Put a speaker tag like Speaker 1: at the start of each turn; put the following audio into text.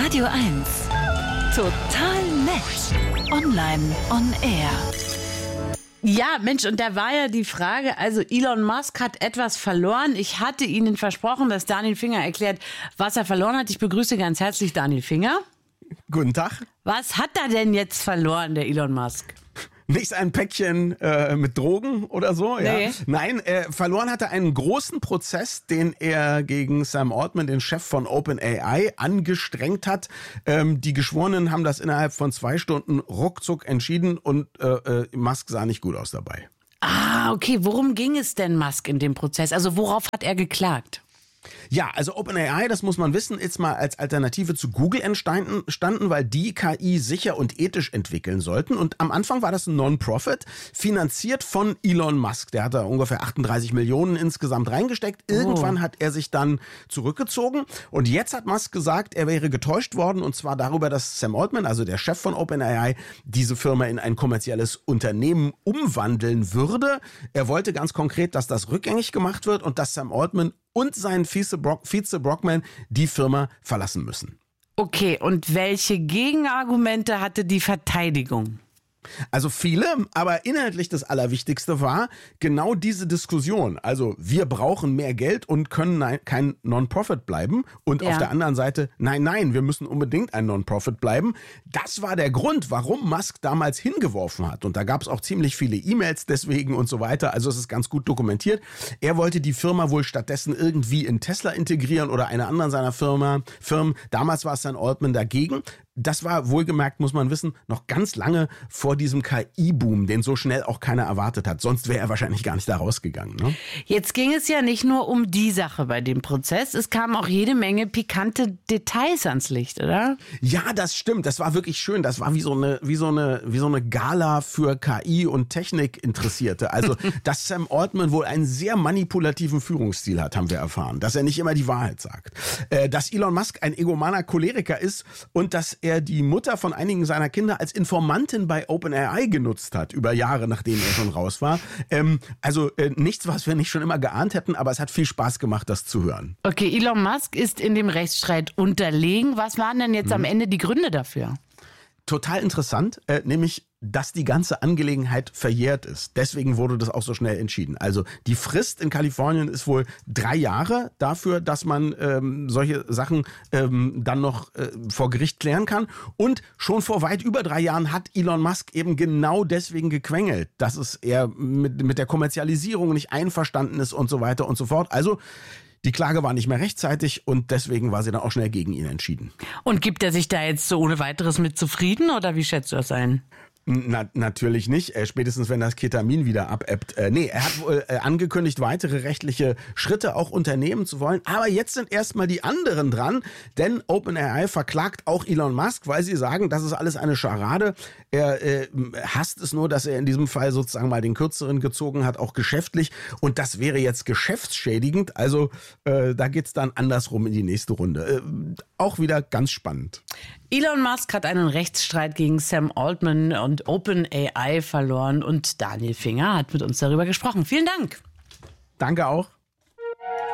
Speaker 1: Radio 1. Total nett. Online on air.
Speaker 2: Ja, Mensch, und da war ja die Frage, also Elon Musk hat etwas verloren. Ich hatte Ihnen versprochen, dass Daniel Finger erklärt, was er verloren hat. Ich begrüße ganz herzlich Daniel Finger.
Speaker 3: Guten Tag.
Speaker 2: Was hat er denn jetzt verloren, der Elon Musk?
Speaker 3: Nicht ein Päckchen mit Drogen oder so, ja?
Speaker 2: Nee.
Speaker 3: Nein, verloren hat er einen großen Prozess, den er gegen Sam Altman, den Chef von OpenAI, angestrengt hat. Die Geschworenen haben das innerhalb von 2 Stunden ruckzuck entschieden und Musk sah nicht gut aus dabei.
Speaker 2: Ah, okay. Worum ging es denn Musk in dem Prozess? Also worauf hat er geklagt?
Speaker 3: Ja, also OpenAI, das muss man wissen, ist mal als Alternative zu Google entstanden, weil die KI sicher und ethisch entwickeln sollten. Und am Anfang war das ein Non-Profit, finanziert von Elon Musk. Der hat da ungefähr 38 Millionen insgesamt reingesteckt. Irgendwann hat er sich dann zurückgezogen. Und jetzt hat Musk gesagt, er wäre getäuscht worden. Und zwar darüber, dass Sam Altman, also der Chef von OpenAI, diese Firma in ein kommerzielles Unternehmen umwandeln würde. Er wollte ganz konkret, dass das rückgängig gemacht wird und dass Sam Altman und sein Vize Brockman die Firma verlassen müssen.
Speaker 2: Okay, und welche Gegenargumente hatte die Verteidigung?
Speaker 3: Also viele, aber inhaltlich das Allerwichtigste war genau diese Diskussion. Also wir brauchen mehr Geld und können kein Non-Profit bleiben. Und auf der anderen Seite, nein, wir müssen unbedingt ein Non-Profit bleiben. Das war der Grund, warum Musk damals hingeworfen hat. Und da gab es auch ziemlich viele E-Mails deswegen und so weiter. Also es ist ganz gut dokumentiert. Er wollte die Firma wohl stattdessen irgendwie in Tesla integrieren oder eine andere seiner Firmen. Damals war Sam Altman dagegen. Das war wohlgemerkt, muss man wissen, noch ganz lange vor diesem KI-Boom, den so schnell auch keiner erwartet hat. Sonst wäre er wahrscheinlich gar nicht da rausgegangen. Ne?
Speaker 2: Jetzt ging es ja nicht nur um die Sache bei dem Prozess. Es kamen auch jede Menge pikante Details ans Licht, oder?
Speaker 3: Ja, das stimmt. Das war wirklich schön. Das war wie so eine Gala für KI und Technik-Interessierte. Also, dass Sam Altman wohl einen sehr manipulativen Führungsstil hat, haben wir erfahren. Dass er nicht immer die Wahrheit sagt. Dass Elon Musk ein egomaner Choleriker ist und dass er die Mutter von einigen seiner Kinder als Informantin bei OpenAI genutzt hat, über Jahre, nachdem er schon raus war. Nichts, was wir nicht schon immer geahnt hätten, aber es hat viel Spaß gemacht, das zu hören.
Speaker 2: Okay, Elon Musk ist in dem Rechtsstreit unterlegen. Was waren denn jetzt am Ende die Gründe dafür?
Speaker 3: Total interessant, nämlich, dass die ganze Angelegenheit verjährt ist. Deswegen wurde das auch so schnell entschieden. Also die Frist in Kalifornien ist wohl 3 Jahre dafür, dass man solche Sachen dann noch vor Gericht klären kann. Und schon vor weit über 3 Jahren hat Elon Musk eben genau deswegen gequengelt, dass er mit der Kommerzialisierung nicht einverstanden ist und so weiter und so fort. Also die Klage war nicht mehr rechtzeitig und deswegen war sie dann auch schnell gegen ihn entschieden.
Speaker 2: Und gibt er sich da jetzt so ohne weiteres mit zufrieden oder wie schätzt du das ein?
Speaker 3: Natürlich nicht, spätestens wenn das Ketamin wieder abebbt. Er hat wohl angekündigt, weitere rechtliche Schritte auch unternehmen zu wollen. Aber jetzt sind erstmal die anderen dran, denn OpenAI verklagt auch Elon Musk, weil sie sagen, das ist alles eine Scharade. Er hasst es nur, dass er in diesem Fall sozusagen mal den Kürzeren gezogen hat, auch geschäftlich. Und das wäre jetzt geschäftsschädigend. Also da geht's dann andersrum in die nächste Runde. Auch wieder ganz spannend.
Speaker 2: Elon Musk hat einen Rechtsstreit gegen Sam Altman und OpenAI verloren und Daniel Finger hat mit uns darüber gesprochen. Vielen Dank.
Speaker 3: Danke auch.